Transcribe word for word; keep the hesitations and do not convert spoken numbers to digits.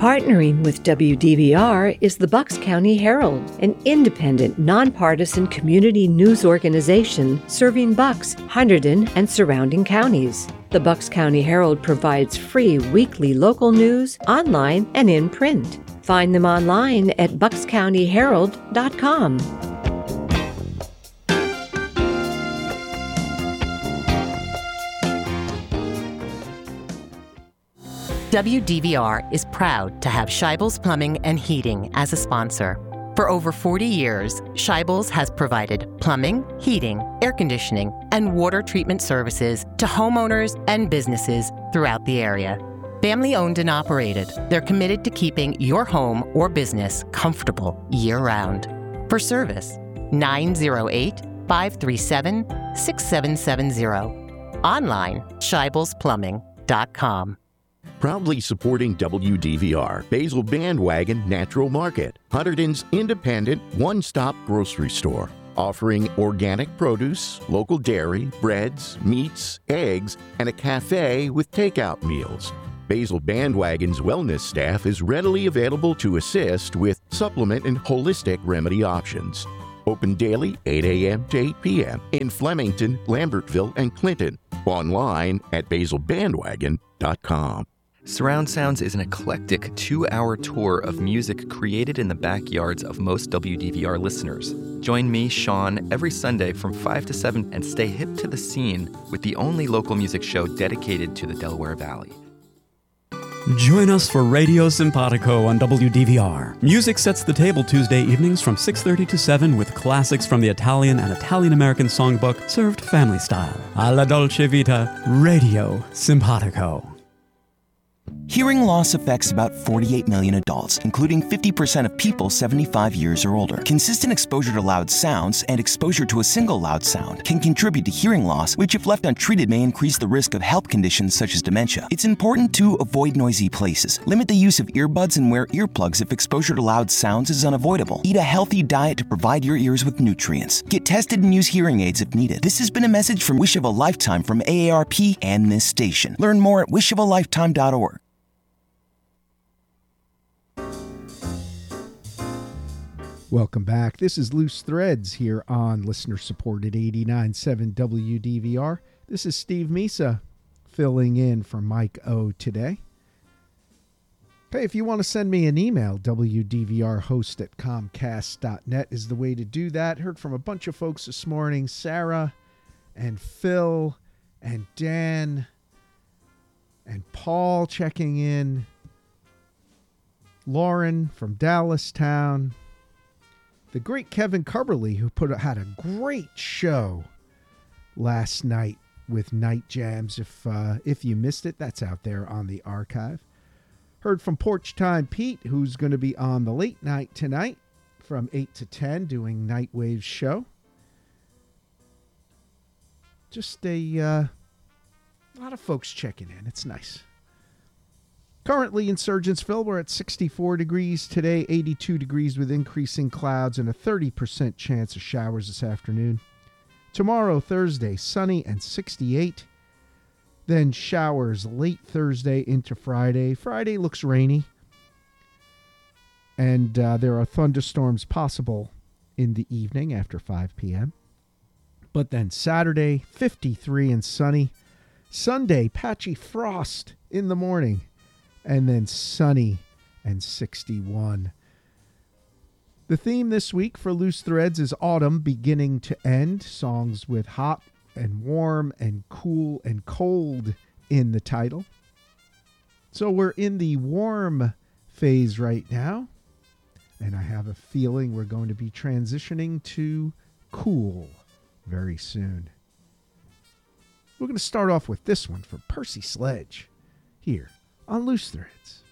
Partnering with W D V R is the Bucks County Herald, an independent, nonpartisan community news organization serving Bucks, Hunterdon, and surrounding counties. The Bucks County Herald provides free weekly local news online and in print. Find them online at bucks county herald dot com. W D V R is proud to have Scheibels Plumbing and Heating as a sponsor. For over forty years, Scheibels has provided plumbing, heating, air conditioning, and water treatment services to homeowners and businesses throughout the area. Family owned and operated, they're committed to keeping your home or business comfortable year-round. For service, nine oh eight, five three seven, six seven seven zero. Online, scheibels plumbing dot com. Proudly supporting W D V R, Basil Bandwagon Natural Market, Hunterdon's independent one-stop grocery store, offering organic produce, local dairy, breads, meats, eggs, and a cafe with takeout meals. Basil Bandwagon's wellness staff is readily available to assist with supplement and holistic remedy options. Open daily eight a.m. to eight p.m. in Flemington, Lambertville, and Clinton. Online at basil bandwagon dot com. Surround Sounds is an eclectic two-hour tour of music created in the backyards of most W D V R listeners. Join me, Sean, every Sunday from five to seven and stay hip to the scene with the only local music show dedicated to the Delaware Valley. Join us for Radio Simpatico on W D V R. Music sets the table Tuesday evenings from six thirty to seven with classics from the Italian and Italian-American songbook served family style. Alla dolce vita, Radio Simpatico. Hearing loss affects about forty-eight million adults, including fifty percent of people seventy-five years or older. Consistent exposure to loud sounds and exposure to a single loud sound can contribute to hearing loss, which if left untreated may increase the risk of health conditions such as dementia. It's important to avoid noisy places. Limit the use of earbuds and wear earplugs if exposure to loud sounds is unavoidable. Eat a healthy diet to provide your ears with nutrients. Get tested and use hearing aids if needed. This has been a message from Wish of a Lifetime from A A R P and this station. Learn more at wish of a lifetime dot org. Welcome back. This is Loose Threads here on listener-supported eighty-nine point seven W D V R. This is Steve Misa filling in for Mike O today. Hey, if you want to send me an email, W D V R host at comcast dot net is the way to do that. Heard from a bunch of folks this morning, Sarah and Phil and Dan and Paul checking in, Lauren from Dallas Town, the great Kevin Cubberly, who put had a great show last night with Night Jams. If uh, if you missed it, that's out there on the archive. Heard from Porch Time Pete, who's going to be on the late night tonight from eight to ten doing Nightwave's show. Just a uh, lot of folks checking in. It's nice. Currently in Surgeonsville, we're at sixty-four degrees today, eighty-two degrees with increasing clouds and a thirty percent chance of showers this afternoon. Tomorrow, Thursday, sunny and sixty-eight. Then showers late Thursday into Friday. Friday looks rainy. And uh, there are thunderstorms possible in the evening after five p.m. But then Saturday, fifty-three and sunny. Sunday, patchy frost in the morning. And then sunny and sixty-one. The theme this week for Loose Threads is autumn beginning to end. Songs with hot and warm and cool and cold in the title. So we're in the warm phase right now. And I have a feeling we're going to be transitioning to cool very soon. We're going to start off with this one from Percy Sledge here on Loose Threads.